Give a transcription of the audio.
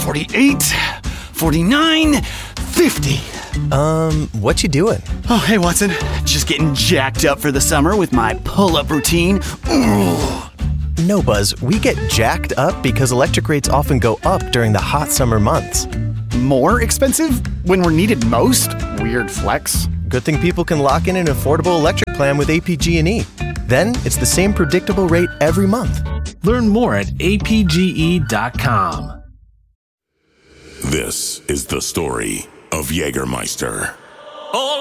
48, 49, 50. What you doing? Oh, hey, Watson. Just getting jacked up for the summer with my pull-up routine. Ooh. No, Buzz, we get jacked up because electric rates often go up during the hot summer months. More expensive when we're needed most? Weird flex. Good thing people can lock in an affordable electric plan with APG&E. Then it's the same predictable rate every month. Learn more at apge.com. This is the story of Jägermeister.